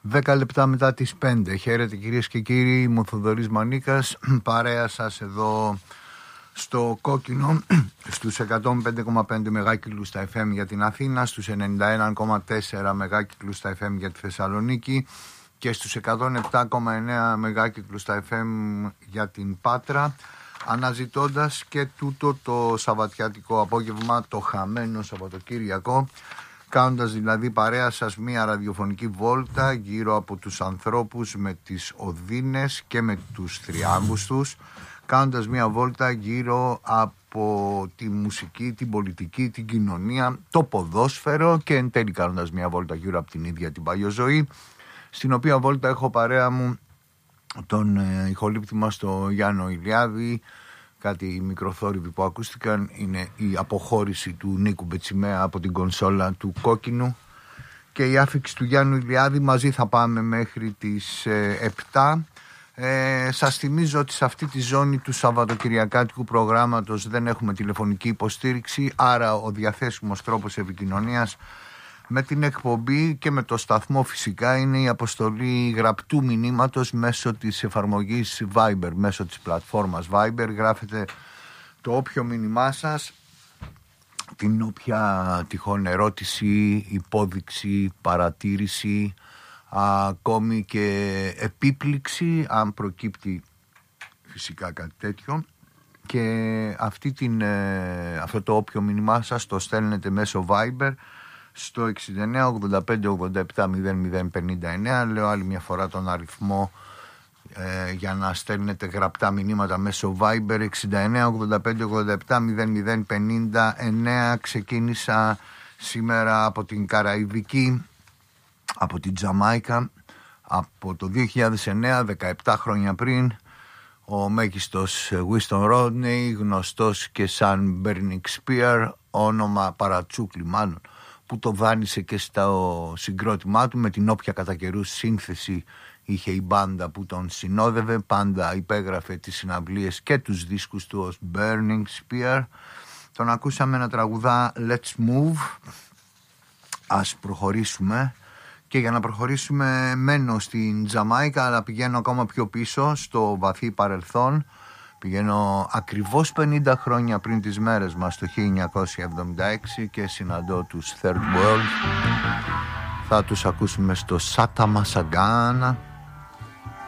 10 λεπτά μετά τις 5. Χαίρετε κυρίες και κύριοι, είμαι ο Θοδωρής Μανίκας. Παρέα σας εδώ στο Κόκκινο, στους 105,5 μεγάκυκλους στα FM για την Αθήνα, στους 91,4 μεγάκυκλους στα FM για τη Θεσσαλονίκη και στους 107,9 μεγάκυκλους στα FM για την Πάτρα, αναζητώντας και τούτο το σαββατιάτικο απόγευμα, το χαμένο Σαββατοκύριακο, κάνοντας δηλαδή παρέα σας μία ραδιοφωνική βόλτα γύρω από τους ανθρώπους με τις οδύνες και με τους θριάμβους τους, κάνοντας μία βόλτα γύρω από τη μουσική, την πολιτική, την κοινωνία, το ποδόσφαιρο και εν τέλει κάνοντας μία βόλτα γύρω από την ίδια την παλιοζωή, στην οποία βόλτα έχω παρέα μου τον ηχολήπτη μας, το Γιάννο Ηλιάδη. Κάτι μικροθόρυβοι που ακούστηκαν είναι η αποχώρηση του Νίκου Μπετσιμέα από την κονσόλα του Κόκκινου και η άφηξη του Γιάννου Ηλιάδη. Μαζί θα πάμε μέχρι τις 7. Σας θυμίζω ότι σε αυτή τη ζώνη του Σαββατοκυριακάτικου προγράμματος δεν έχουμε τηλεφωνική υποστήριξη, άρα ο διαθέσιμος τρόπος επικοινωνίας με την εκπομπή και με το σταθμό φυσικά είναι η αποστολή γραπτού μηνύματος μέσω της εφαρμογής Viber, μέσω της πλατφόρμας Viber. Γράφετε το όποιο μήνυμά σας, την όποια τυχόν ερώτηση, υπόδειξη, παρατήρηση, ακόμη και επίπληξη, αν προκύπτει φυσικά κάτι τέτοιο. Και αυτό το όποιο μήνυμά σας το στέλνετε μέσω Viber στο 69 85 87 00 59. Λέω άλλη μια φορά τον αριθμό για να στέλνετε γραπτά μηνύματα μέσω Viber. 69 85 87 00 59. Ξεκίνησα σήμερα από την Καραϊβική, από την Τζαμάικα, από το 2009, 17 χρόνια πριν. Ο μέγιστος Winston Rodney, γνωστός και σαν Burning Spear, όνομα παρατσούκλι μάλλον, που το δάνεισε και στο συγκρότημά του, με την όποια κατά καιρούς σύνθεση είχε η μπάντα που τον συνόδευε. Πάντα υπέγραφε τις συναυλίες και τους δίσκους του ως Burning Spear. Τον ακούσαμε να τραγουδά Let's Move. Ας προχωρήσουμε. Και για να προχωρήσουμε μένω στην Τζαμάικα, αλλά πηγαίνω ακόμα πιο πίσω στο βαθύ παρελθόν. Πηγαίνω ακριβώς 50 χρόνια πριν τις μέρες μας, το 1976, και συναντώ τους Third World. Θα τους ακούσουμε στο Σάτα Μασαγκάνα.